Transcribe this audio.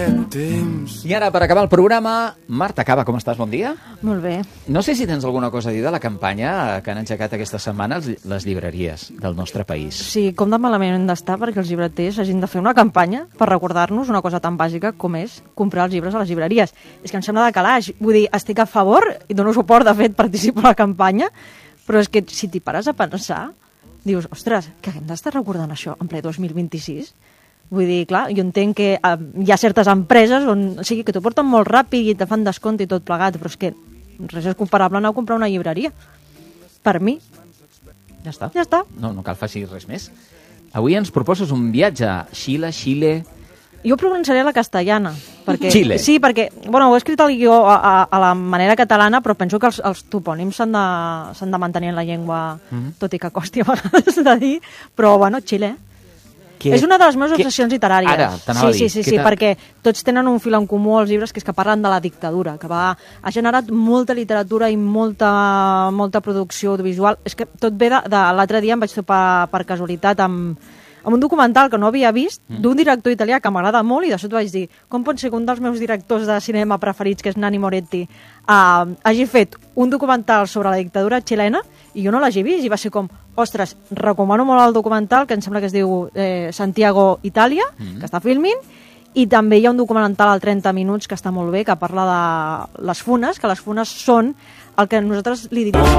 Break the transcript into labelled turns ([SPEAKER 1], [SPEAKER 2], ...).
[SPEAKER 1] I ara, per acabar el programa, Marta Cava, com estàs? Bon dia.
[SPEAKER 2] Molt bé.
[SPEAKER 1] No sé si tens alguna cosa a dir de la campanya que han engegat aquesta setmana les llibreries del nostre país.
[SPEAKER 2] Sí, com de malament hem d'estar perquè els llibreters hagin de fer una campanya per recordar-nos una cosa tan bàsica com és comprar els llibres a les llibreries. És que em sembla de calaix. Vull dir, estic a favor i dono suport, de fet, participo a la campanya, però és que si t'hi pares a pensar, dius, ostres, que hem d'estar recordant això en ple 2026? Vull dir, clar, jo entenc que hi ha certes empreses on, o sigui, que t'ho porten molt ràpid i te fan descompte i tot plegat, però és que res és comparable a anar a comprar una llibreria. Per mi.
[SPEAKER 1] Ja està.
[SPEAKER 2] Ja està.
[SPEAKER 1] No cal faci res més. Avui ens proposes un viatge a Xile.
[SPEAKER 2] Jo pronunciaré la castellana. Perquè,
[SPEAKER 1] Xile.
[SPEAKER 2] Sí, perquè, bueno, ho he escrit al guió a la manera catalana, però penso que els topònims s'han de mantenir en la llengua, tot i que costi a vegades de dir, però, bueno, Xile. És una de les meves obsessions literàries.
[SPEAKER 1] Ara, t'anava a dir.
[SPEAKER 2] Sí, perquè tots tenen un fil en comú als llibres, que és que parlen de la dictadura, que ha generat molta literatura i molta producció audiovisual. És que tot ve de l'altre dia em vaig topar per casualitat amb un documental que no havia vist, d'un director italià que m'agrada molt, i de sobte vaig dir, com pot ser que un dels meus directors de cinema preferits, que és Nanni Moretti, hagi fet un documental sobre la dictadura xilena, i jo no l'hagi vist, i va ser com, ostres, recomano molt el documental, que em sembla que es diu Santiago, Itàlia, que està filmint, i també hi ha un documental al 30 minuts que està molt bé, que parla de les funes, que les funes són el que nosaltres li diríem